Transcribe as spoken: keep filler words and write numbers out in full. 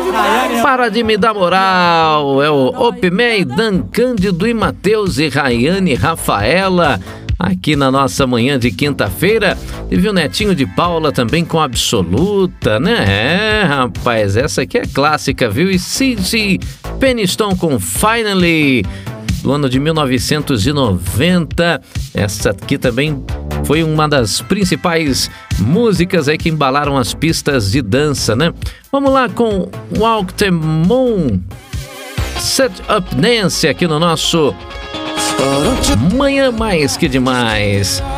Para de me dar moral. É o Opimei, Dan Cândido e Matheus e Rayane Rafaela. Aqui na nossa manhã de quinta-feira, teve o Netinho de Paula também com Absoluta, né? É, rapaz, essa aqui é clássica, viu? E Cici Peniston com Finally, do ano de mil novecentos e noventa. Essa aqui também foi uma das principais músicas aí que embalaram as pistas de dança, né? Vamos lá com Walk the Moon, Set Up Dance aqui no nosso Manhã Mais Que Demais.